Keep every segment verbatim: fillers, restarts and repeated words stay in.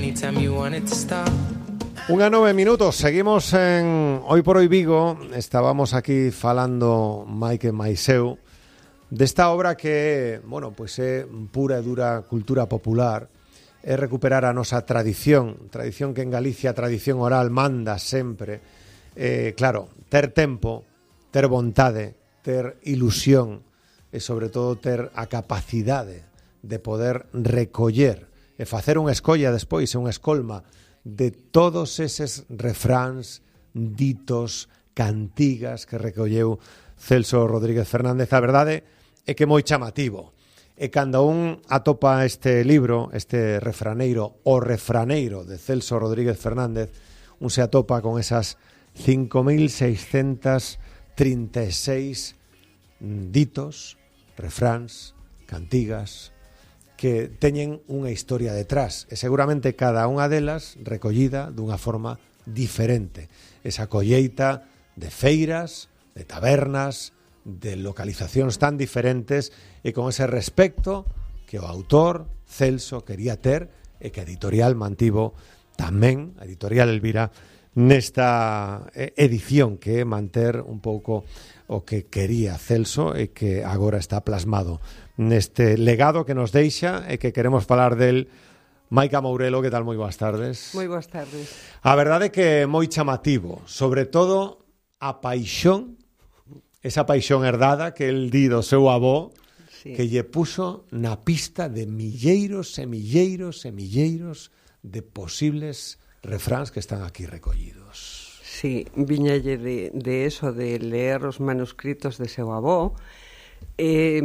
anytime you want it to stop. Unha nove minutos, seguimos en Hoy por Hoy Vigo. Estábamos aquí falando Mike e Maiseu desta obra que, bueno, pois é pura e dura cultura popular, é recuperar a nosa tradición, tradición que en Galicia, tradición oral, manda sempre. Eh, claro, ter tempo, ter vontade, ter ilusión e, sobre todo, ter a capacidade de poder recoller e facer unha escolla despois, unha escolma de todos eses refráns, ditos, cantigas que recolleu Celso Rodríguez Fernández. A verdade é que moi chamativo. E cando un atopa este libro, este refraneiro, o refraneiro de Celso Rodríguez Fernández, un se atopa con esas cinco mil seiscentos trinta e seis ditos, refráns, cantigas, que teñen unha historia detrás. E seguramente cada unha delas recollida dunha forma diferente. Esa colleita de feiras, de tabernas, de localizacións tan diferentes e con ese respecto que o autor Celso quería ter e que a editorial mantivo tamén, a editorial Elvira, nesta edición que é manter un pouco o que quería Celso e que agora está plasmado neste legado que nos deixa e que queremos falar del. Maica Mourelo, que tal? Moi boas tardes. Moi boas tardes. A verdade é que é moi chamativo, sobre todo a paixón, esa paixón herdada que el di do seu avó, sí, que lle puxo na pista de milleiros e milleiros e milleiros de posibles refráns que están aquí recollidos. Sí, viñalle de, de eso, de leer os manuscritos de seu avó. Eh,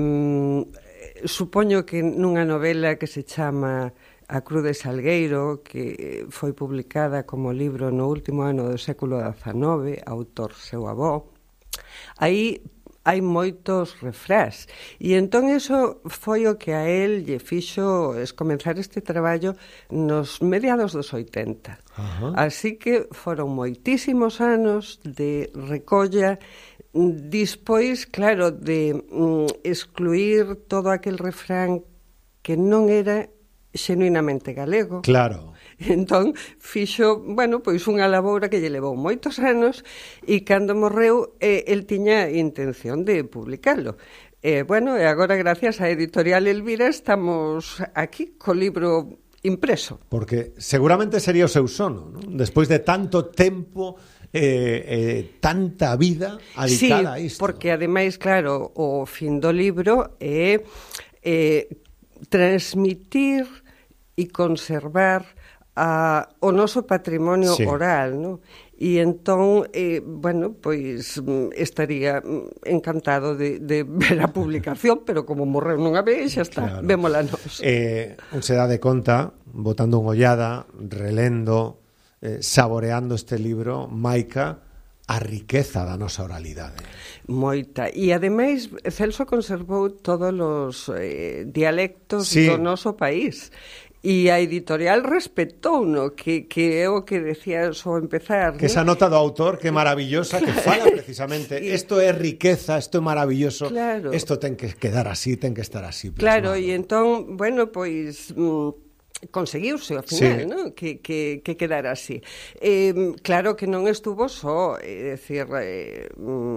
supoño que nunha novela que se chama A Cruz de Salgueiro, que foi publicada como libro no último ano do século dezanove, autor seu avó, aí hai moitos refrás. E entón iso foi o que a él lle fixo es comenzar este traballo nos mediados dos oitenta. Uh-huh. Así que foron moitísimos anos de recolla, dispois, claro, de mm, excluir todo aquel refrán que non era xenuinamente galego. Claro. Entón, fixo, bueno, pois unha laboura que lle levou moitos anos e cando morreu, eh, el tiña intención de publicalo. Eh, bueno, e agora, gracias á editorial Elvira, estamos aquí co libro impreso. Porque seguramente sería o seu sono, ¿no? Despois de tanto tempo, eh, eh, tanta vida adicada sí, a isto. Porque ademais, claro, o fin do libro é eh, transmitir e conservar a, o noso patrimonio sí. oral, ¿no? E entón, eh, bueno, pois estaría encantado de, de ver a publicación, pero como morreu nunha vez, xa está, claro. Vémola nos. Eh, un se dá de conta, botando unha ollada, relendo, eh, saboreando este libro, Maica, a riqueza da nosa oralidade. Moita. E, ademais, Celso conservou todos os eh, dialectos sí. do noso país. E a editorial respetouno, que, que é o que decía ao empezar. Que esa nota do autor, que é maravillosa, claro. Que fala precisamente, isto é riqueza, isto é maravilloso, claro. Isto ten que quedar así, ten que estar así plasmado. Claro, e entón, bueno, pois... Mm, conseguiuse ao final, sí. ¿no? que, que, que quedara así. Eh, claro que non estuvo só, é dicir, eh,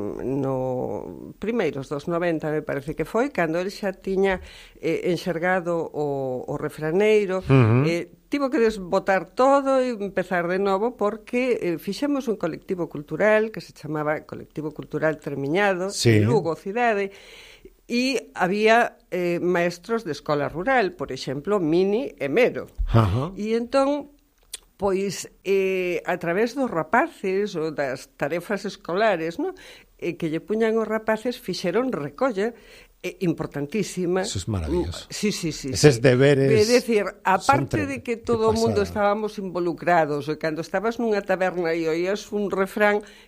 no primeiros dos noventa, me parece que foi, cando el xa tiña eh, enxergado o, o refraneiro, uh-huh. eh, tivo que desbotar todo e empezar de novo porque eh, fixemos un colectivo cultural que se chamaba Colectivo Cultural Termiñado, sí. Lugo, cidade, e había eh, maestros de escola rural, por exemplo, Mini e Mero. Uh-huh. E entón, pois, eh, a través dos rapaces ou das tarefas escolares, no? eh, que lle puñan os rapaces, fixeron recolla eh, importantísima. Eso es maravilloso. Sí, sí, sí. Eses sí. deberes. É dicir, aparte de que todo o mundo pasada. estábamos involucrados, e cando estabas nunha taberna e oías un refrán,